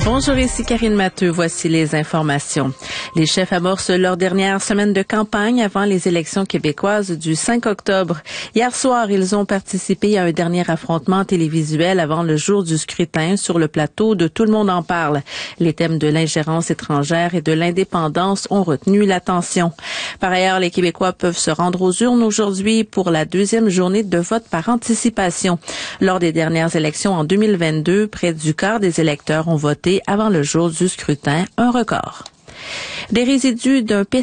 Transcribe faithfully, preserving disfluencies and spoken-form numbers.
Bonjour, ici Karine Matteux. Voici les informations. Les chefs amorcent leur dernière semaine de campagne avant les élections québécoises du cinq octobre. Hier soir, ils ont participé à un dernier affrontement télévisuel avant le jour du scrutin sur le plateau de Tout le monde en parle. Les thèmes de l'ingérence étrangère et de l'indépendance ont retenu l'attention. Par ailleurs, les Québécois peuvent se rendre aux urnes aujourd'hui pour la deuxième journée de vote par anticipation. Lors des dernières élections en deux mille vingt-deux, près du quart des électeurs ont voté avant le jour du scrutin, un record. Des résidus d'un